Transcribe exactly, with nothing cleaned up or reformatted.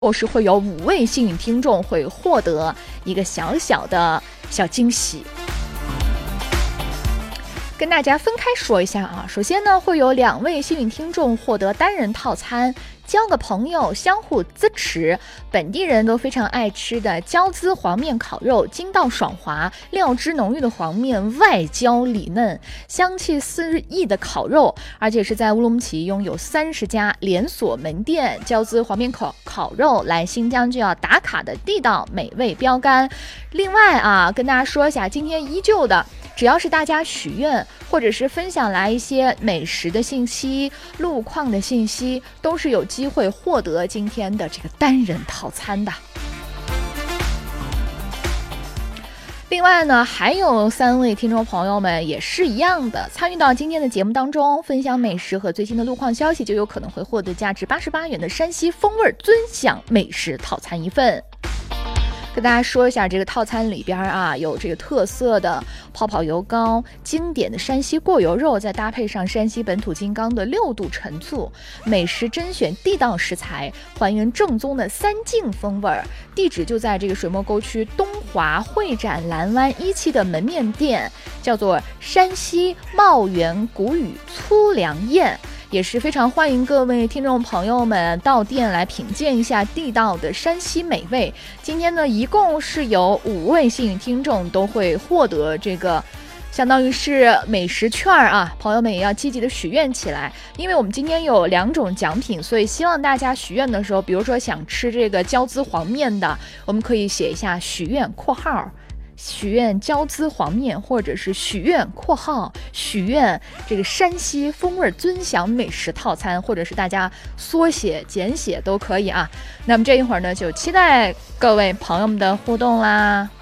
或是会有五位幸运听众会获得一个小小的小惊喜。跟大家分开说一下啊，首先呢，会有两位幸运听众获得单人套餐，交个朋友，相互支持。本地人都非常爱吃的椒滋黄面烤肉，筋道爽滑，料汁浓郁的黄面外焦里嫩，香气四溢的烤肉，而且是在乌鲁木齐拥有三十家连锁门店，椒滋黄面烤烤肉来新疆就要打卡的地道美味标杆。另外啊，跟大家说一下，今天依旧的。只要是大家许愿，或者是分享来一些美食的信息、路况的信息，都是有机会获得今天的这个单人套餐的。另外呢，还有三位听众朋友们也是一样的，参与到今天的节目当中，分享美食和最新的路况消息，就有可能会获得价值八十八元的山西风味尊享美食套餐一份。跟大家说一下，这个套餐里边啊，有这个特色的泡泡油糕，经典的山西过油肉，再搭配上山西本土金刚的六度陈醋，美食甄选地道食材，还原正宗的三晋风味儿。地址就在这个水墨沟区东华会展蓝湾一期的门面店，叫做山西茂源古语粗粮宴。也是非常欢迎各位听众朋友们到店来品鉴一下地道的山西美味。今天呢，一共是有五位幸运听众都会获得这个相当于是美食券啊，朋友们也要积极的许愿起来，因为我们今天有两种奖品，所以希望大家许愿的时候，比如说想吃这个椒滋黄面的，我们可以写一下许愿括号许愿椒滋黄面，或者是许愿括号许愿这个山西风味尊享美食套餐，或者是大家缩写简写都可以啊。那么这一会儿呢，就期待各位朋友们的互动啦。